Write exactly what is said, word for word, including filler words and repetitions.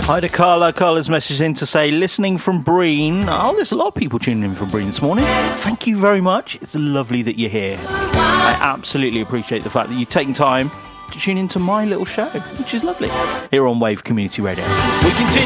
Hi to Carla. Carla's message in to say, listening from Breen. Oh, there's a lot of people tuning in from Breen this morning. Thank you very much. It's lovely that you're here. I absolutely appreciate the fact that you're taking time to tune into my little show, which is lovely, here on Wave Community Radio. We continue.